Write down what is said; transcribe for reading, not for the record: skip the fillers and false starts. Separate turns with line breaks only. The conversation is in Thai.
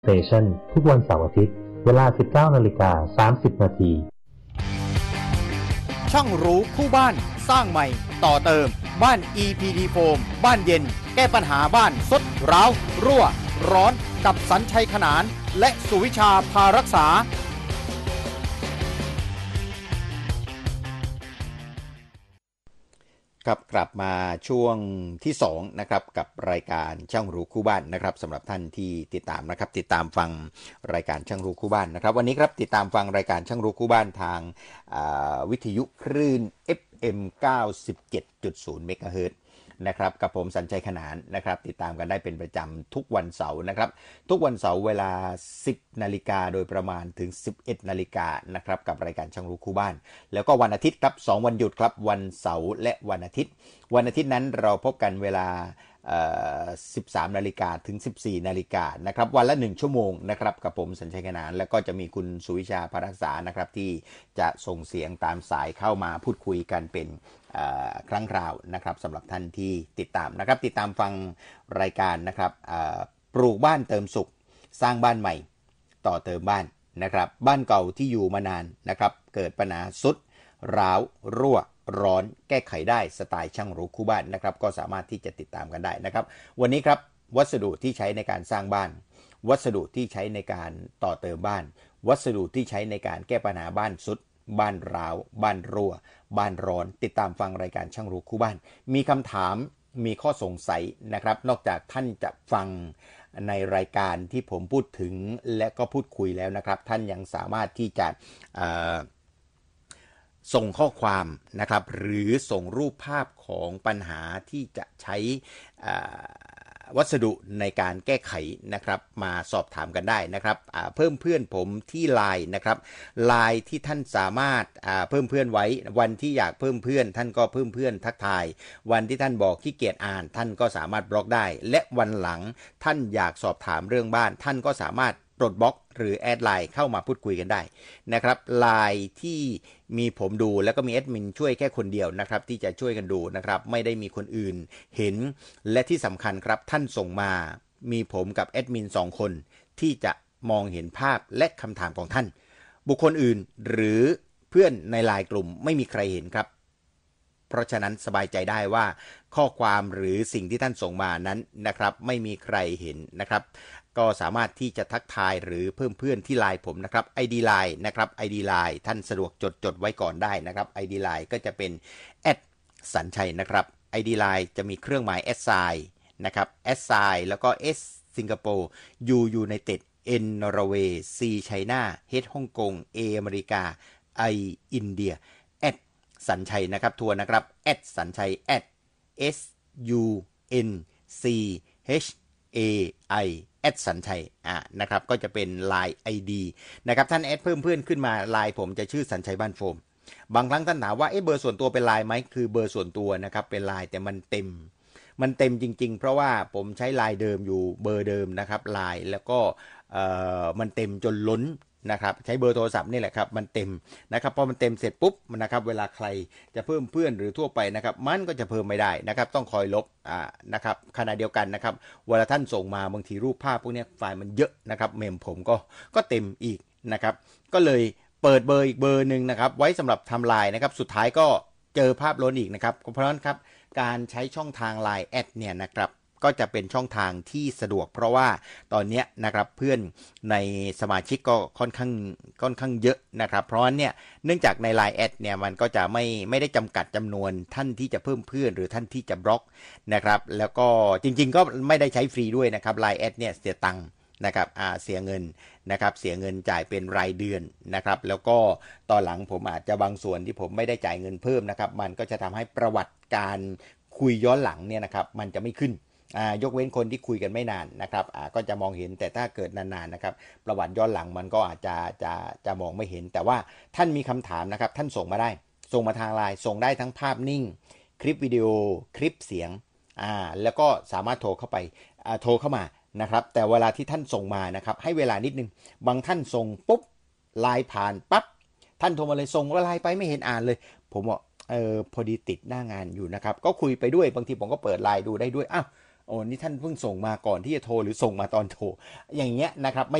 สเตชันทุกวันเสาร์อาทิตย์เวลา 19:30 น.
ช่างรู้คู่บ้านสร้างใหม่ต่อเติมบ้าน EPD โฟมบ้านเย็นแก้ปัญหาบ้านทรุดร้าวรั่วร้อนกับสัญชัยขนานและสุวิชาพารักษากลับมาช่วงที่2นะครับกับรายการช่างรู้คู่บ้านนะครับสำหรับท่านที่ติดตามนะครับติดตามฟังรายการช่างรู้คู่บ้านนะครับวันนี้ครับติดตามฟังรายการช่างรู้คู่บ้านทางวิทยุคลื่น FM 97.0 เมกะเฮิรตซ์นะครับกับผมสัญชัยขนานนะครับติดตามกันได้เป็นประจำทุกวันเสาร์นะครับทุกวันเสาร์เวลา 10 นาฬิกาโดยประมาณถึง 11 นาฬิกานะครับกับรายการช่างรู้คู่บ้านแล้วก็วันอาทิตย์ครับ2วันหยุดครับวันเสาร์และวันอาทิตย์นั้นเราพบกันเวลา13 นาฬิกาถึง 14 นาฬิกานะครับวันละ1ชั่วโมงนะครับกับผมสัญชัยขนานแล้วก็จะมีคุณสุวิชาพารักษานะครับที่จะส่งเสียงตามสายเข้ามาพูดคุยกันเป็นครั้งคราวนะครับสำหรับท่านที่ติดตามนะครับติดตามฟังรายการนะครับปลูกบ้านเติมสุขสร้างบ้านใหม่ต่อเติมบ้านนะครับบ้านเก่าที่อยู่มานานนะครับเกิดปัญหาทรุดร้าวรั่วร้อนแก้ไขได้สไตล์ช่างรู้คู่บ้านนะครับก็สามารถที่จะติดตามกันได้นะครับวันนี้ครับวัสดุที่ใช้ในการสร้างบ้านวัสดุที่ใช้ในการต่อเติมบ้านวัสดุที่ใช้ในการแก้ปัญหาบ้านทรุดบ้านร้าวบ้านรั่วบ้านร้อนติดตามฟังรายการช่างรู้คู่บ้านมีคำถามมีข้อสงสัยนะครับนอกจากท่านจะฟังในรายการที่ผมพูดถึงและก็พูดคุยแล้วนะครับท่านยังสามารถที่จะส่งข้อความนะครับหรือส่งรูปภาพของปัญหาที่จะใช้วัสดุในการแก้ไขนะครับมาสอบถามกันได้นะครับเพิ่มเพื่อนผมที่ LINE นะครับ LINE ที่ท่านสามารถเพิ่มเพื่อนไว้วันที่อยากเพิ่มเพื่อนท่านก็เพิ่มเพื่อนทักทายวันที่ท่านบอกขี้เกียจอ่านท่านก็สามารถบล็อกได้และวันหลังท่านอยากสอบถามเรื่องบ้านท่านก็สามารถปลดบล็อกหรือแอดไลน์เข้ามาพูดคุยกันได้นะครับไลน์ที่มีผมดูแล้วก็มีแอดมินช่วยแค่คนเดียวนะครับที่จะช่วยกันดูนะครับไม่ได้มีคนอื่นเห็นและที่สำคัญครับท่านส่งมามีผมกับแอดมิน2คนที่จะมองเห็นภาพและคำถามของท่านบุคคลอื่นหรือเพื่อนในไลน์กลุ่มไม่มีใครเห็นครับเพราะฉะนั้นสบายใจได้ว่าข้อความหรือสิ่งที่ท่านส่งมานั้นนะครับไม่มีใครเห็นนะครับก็สามารถที่จะทักทายหรือเพิ่มเพื่อนที่ไลน์ผมนะครับ ID Line นะครับ ID Line ท่านสะดวกจดไว้ก่อนได้นะครับ ID Line ก็จะเป็นสัญชัยนะครับ ID Line จะมีเครื่องหมาย @ นะครับ @ แล้วก็ S สิงคโปร์ U United N นอร์เวย์ C ไชน่า H ฮ่องกง A อเมริกา I อินเดียสัญชัยนะครับทัวร์นะครับสัญชัย SUNCHAI สัญชัยนะครับก็จะเป็น Line ID นะครับท่านแอดเพิ่มเพื่อนขึ้นมาไลน์ผมจะชื่อสัญชัยบ้านโฟมบางครั้งท่านถามว่าเบอร์ส่วนตัวเป็นไลน์ไหมคือเบอร์ส่วนตัวนะครับเป็นไลน์แต่มันเต็มจริงๆเพราะว่าผมใช้ไลน์เดิมอยู่เบอร์เดิมนะครับไลน์แล้วก็มันเต็มจนล้นนะครับใช้เบอร์โทรศัพท์นี่แหละครับมันเต็มนะครับพอมันเต็มเสร็จปุ๊บนะครับเวลาใครจะเพิ่มเพื่อนหรือทั่วไปนะครับมันก็จะเพิ่มไม่ได้นะครับต้องคอยลบนะครับขณะเดียวกันนะครับเวลาท่านส่งมาบางทีรูปภาพพวกนี้ไฟล์มันเยอะนะครับเมมผมก็เต็มอีกนะครับก็เลยเปิดเบอร์อีกเบอร์นึงนะครับไว้สำหรับทำไลน์นะครับสุดท้ายก็เจอภาพล้นอีกนะครับเพราะฉะนั้นครับการใช้ช่องทาง Line แอดเนี่ยนะครับก็จะเป็นช่องทางที่สะดวกเพราะว่าตอนนี้นะครับเพื่อนในสมาชิกก็ค่อนข้างเยอะนะครับเพราะฉะนั้นเนี่ยเนื่องจากใน Line แอดเนี่ยมันก็จะไม่ได้จำกัดจำนวนท่านที่จะเพิ่มเพื่อนหรือท่านที่จะบล็อกนะครับแล้วก็จริงๆก็ไม่ได้ใช้ฟรีด้วยนะครับ Line แอดเนี่ยเสียตังค์นะครับเสียเงินนะครับเสียเงินจ่ายเป็นรายเดือนนะครับแล้วก็ตอนหลังผมอาจจะบางส่วนที่ผมไม่ได้จ่ายเงินเพิ่มนะครับมันก็จะทำให้ประวัติการคุยย้อนหลังเนี่ยนะครับมันจะไม่ขึ้นยกเว้นคนที่คุยกันไม่นานนะครับก็จะมองเห็นแต่ถ้าเกิดนานๆนะครับประวัติย้อนหลังมันก็อาจจะมองไม่เห็นแต่ว่าท่านมีคำถามนะครับท่านส่งมาได้ส่งมาทางไลน์ส่งได้ทั้งภาพนิ่งคลิปวิดีโอคลิปเสียงแล้วก็สามารถโทรเข้ามานะครับแต่เวลาที่ท่านส่งมานะครับให้เวลานิดนึงบางท่านส่งปุ๊บไลน์ผ่านปั๊บท่านโทรมาเลยส่งไลน์ไปไม่เห็นอ่านเลยผมบอกพอดีติดหน้างานอยู่นะครับก็คุยไปด้วยบางทีผมก็เปิดไลน์ดูได้ด้วยโอ้นี่ท่านเพิ่งส่งมาก่อนที่จะโทรหรือส่งมาตอนโทรอย่างเงี้ยนะครับ